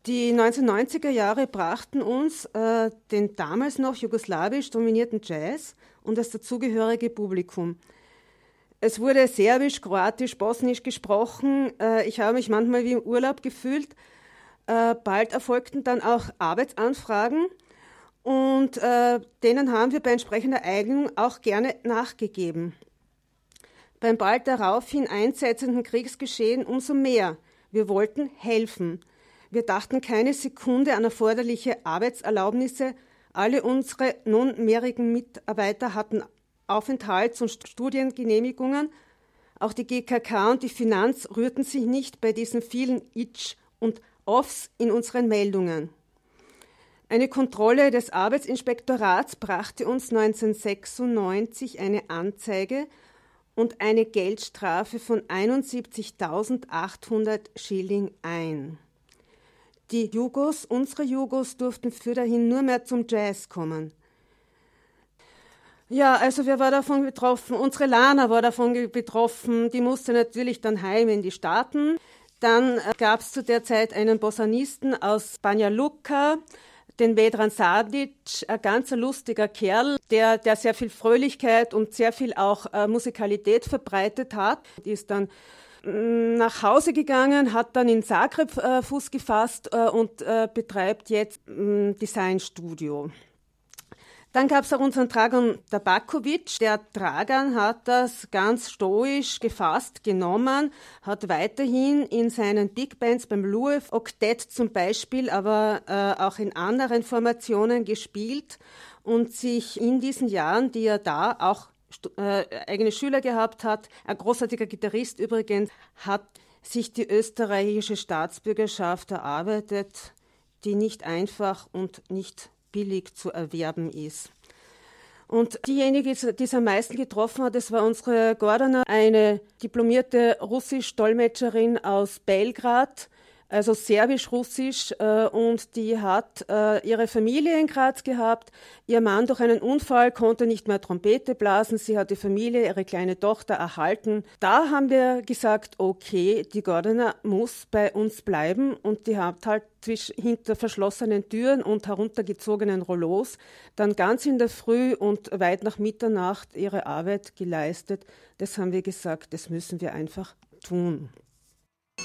Die 1990er Jahre brachten uns den damals noch jugoslawisch dominierten Jazz und das dazugehörige Publikum. Es wurde Serbisch, Kroatisch, Bosnisch gesprochen. Ich habe mich manchmal wie im Urlaub gefühlt. Bald erfolgten dann auch Arbeitsanfragen und denen haben wir bei entsprechender Eignung auch gerne nachgegeben. Beim bald daraufhin einsetzenden Kriegsgeschehen umso mehr. Wir wollten helfen. Wir dachten keine Sekunde an erforderliche Arbeitserlaubnisse. Alle unsere nunmehrigen Mitarbeiter hatten Aufenthalts- und Studiengenehmigungen. Auch die GKK und die Finanz rührten sich nicht bei diesen vielen Itch und Offs in unseren Meldungen. Eine Kontrolle des Arbeitsinspektorats brachte uns 1996 eine Anzeige und eine Geldstrafe von 71.800 Schilling ein. Die Jugos, unsere Jugos, durften für dahin nur mehr zum Jazz kommen. Ja, also wer war davon betroffen? Unsere Lana war davon betroffen. Die musste natürlich dann heim in die Staaten. Dann gab es zu der Zeit einen Bossanisten aus Banja Luka, den Vedran Sadic, ein ganz lustiger Kerl, der sehr viel Fröhlichkeit und sehr viel auch Musikalität verbreitet hat. Die ist dann nach Hause gegangen, hat dann in Zagreb Fuß gefasst und betreibt jetzt Designstudio. Dann gab es auch unseren Dragan Tabakovic. Der Dragan hat das ganz stoisch gefasst genommen, hat weiterhin in seinen Big Bands beim Luev Oktett zum Beispiel, aber auch in anderen Formationen gespielt und sich in diesen Jahren, die er da auch eigene Schüler gehabt hat, ein großartiger Gitarrist übrigens, hat sich die österreichische Staatsbürgerschaft erarbeitet, die nicht einfach und nicht billig zu erwerben ist. Und diejenige, die es am meisten getroffen hat, das war unsere Gordana, eine diplomierte Russisch-Dolmetscherin aus Belgrad, also Serbisch-Russisch, und die hat ihre Familie in Graz gehabt. Ihr Mann durch einen Unfall konnte nicht mehr Trompete blasen. Sie hat die Familie, ihre kleine Tochter erhalten. Da haben wir gesagt, okay, die Gordana muss bei uns bleiben, und die hat halt hinter verschlossenen Türen und heruntergezogenen Rollos dann ganz in der Früh und weit nach Mitternacht ihre Arbeit geleistet. Das haben wir gesagt, das müssen wir einfach tun.